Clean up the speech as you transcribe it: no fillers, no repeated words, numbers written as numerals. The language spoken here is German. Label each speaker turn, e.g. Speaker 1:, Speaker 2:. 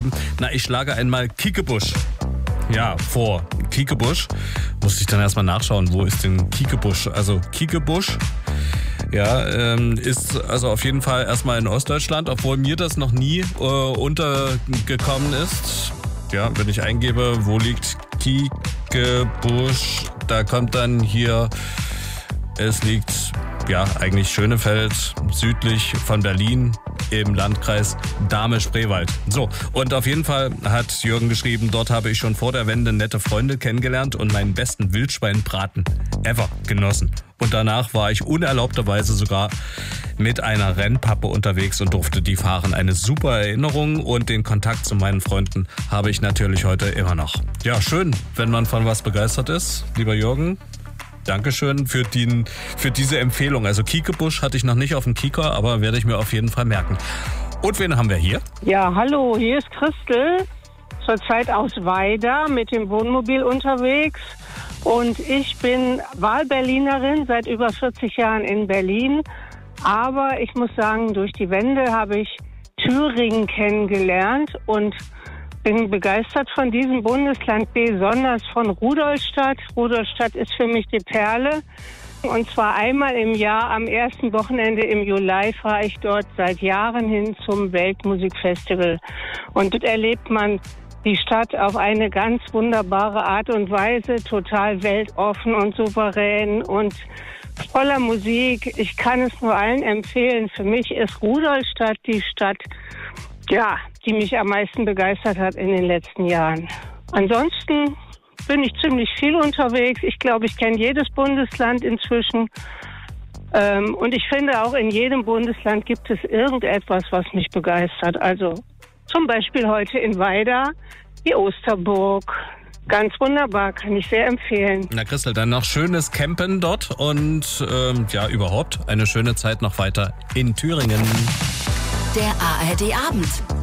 Speaker 1: geschrieben, na, ich schlage einmal Kiekebusch. Ja, vor. Kiekebusch. Musste ich dann erstmal nachschauen, wo ist denn Kiekebusch? Also Kiekebusch, ja, ist also auf jeden Fall erstmal in Ostdeutschland, obwohl mir das noch nie untergekommen ist. Ja, wenn ich eingebe, wo liegt Kiekebusch, da kommt dann hier, es liegt ja eigentlich Schönefeld, südlich von Berlin im Landkreis Dahme-Spreewald. So, und auf jeden Fall hat Jürgen geschrieben, dort habe ich schon vor der Wende nette Freunde kennengelernt und meinen besten Wildschweinbraten ever genossen. Und danach war ich unerlaubterweise sogar mit einer Rennpappe unterwegs und durfte die fahren. Eine super Erinnerung und den Kontakt zu meinen Freunden habe ich natürlich heute immer noch. Ja, schön, wenn man von was begeistert ist, lieber Jürgen. Dankeschön für diese Empfehlung. Also Kiekebusch hatte ich noch nicht auf dem Kieker, aber werde ich mir auf jeden Fall merken. Und wen haben wir hier?
Speaker 2: Ja, hallo, hier ist Christel, zurzeit aus Weida mit dem Wohnmobil unterwegs. Und ich bin Wahlberlinerin, seit über 40 Jahren in Berlin. Aber ich muss sagen, durch die Wende habe ich Thüringen kennengelernt und bin begeistert von diesem Bundesland, besonders von Rudolstadt. Rudolstadt ist für mich die Perle. Und zwar einmal im Jahr, am ersten Wochenende im Juli, fahre ich dort seit Jahren hin zum Weltmusikfestival. Und dort erlebt man die Stadt auf eine ganz wunderbare Art und Weise, total weltoffen und souverän und voller Musik. Ich kann es nur allen empfehlen. Für mich ist Rudolstadt die Stadt, ja, die mich am meisten begeistert hat in den letzten Jahren. Ansonsten bin ich ziemlich viel unterwegs. Ich glaube, ich kenne jedes Bundesland inzwischen. Und ich finde, auch in jedem Bundesland gibt es irgendetwas, was mich begeistert. Also zum Beispiel heute in Weida die Osterburg. Ganz wunderbar, kann ich sehr empfehlen.
Speaker 1: Na Christel, dann noch schönes Campen dort und ja, überhaupt eine schöne Zeit noch weiter in Thüringen.
Speaker 3: Der ARD Abend.